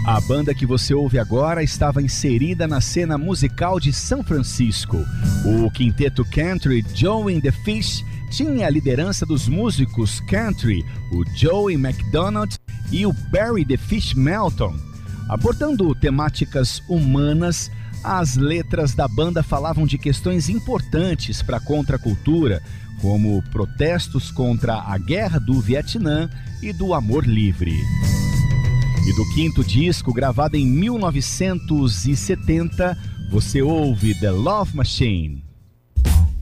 A banda que você ouve agora estava inserida na cena musical de São Francisco. O quinteto country Joe and the Fish tinha a liderança dos músicos country, o Joey McDonald e o Barry the Fish Melton. Abordando temáticas humanas, as letras da banda falavam de questões importantes para a contracultura, como protestos contra a guerra do Vietnã e do amor livre. E do quinto disco, gravado em 1970, você ouve The Love Machine.